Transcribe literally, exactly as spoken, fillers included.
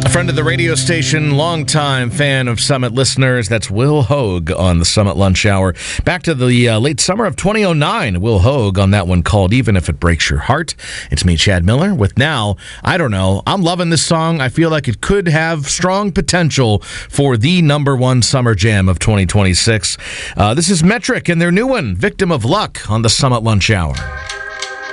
Friend of the radio station, longtime fan of Summit listeners. That's Will Hoge on the Summit Lunch Hour. Back to the uh, late summer of two thousand nine. Will Hoge on that one called Even If It Breaks Your Heart. It's me, Chad Miller, with now, I don't know, I'm loving this song. I feel like it could have strong potential for the number one summer jam of twenty twenty-six. Uh, this is Metric and their new one, Victim of Luck, on the Summit Lunch Hour.